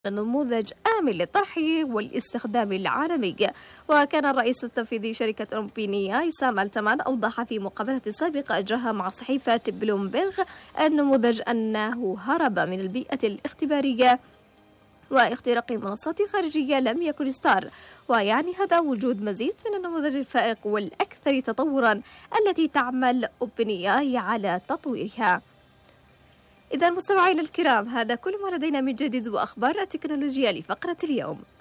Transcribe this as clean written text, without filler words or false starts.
نموذج آمن للطرح والاستخدام العالمي. وكان الرئيس التنفيذي شركة أوبن سام التمان أوضح في مقابلة سابقة أجراها مع صحيفة بلومبرغ النموذج أنه هرب من البيئة الاختبارية واختراق المنصات الخارجية لم يكن ستار، ويعني هذا وجود مزيد من النموذج الفائق والأكثر تطورا التي تعمل أوبن على تطويرها. إذا مستمعينا الكرام، هذا كل ما لدينا من جديد وأخبار التكنولوجيا لفقرة اليوم.